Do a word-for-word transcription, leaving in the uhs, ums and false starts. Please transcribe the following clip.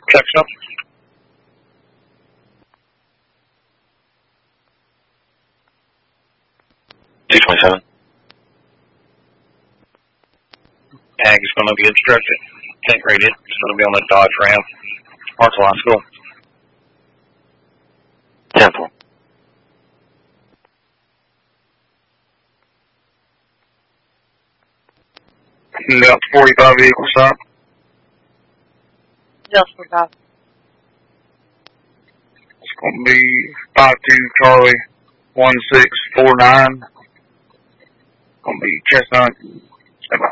Check stuff. two twenty-seven. Ag is going to be obstructed. Tank rated. It's going to be on the Dodge Ram. Marshall High School. ten four. Delta forty-five vehicle stop. Delta forty-five. It's going to be five two Charlie one six four nine. Going to be Chestnut